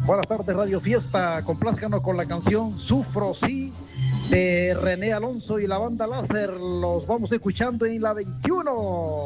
Buenas tardes, Radio Fiesta. Complázcanos con la canción Sufro Sí de René Alonso y la banda Láser. Los vamos escuchando en la 21.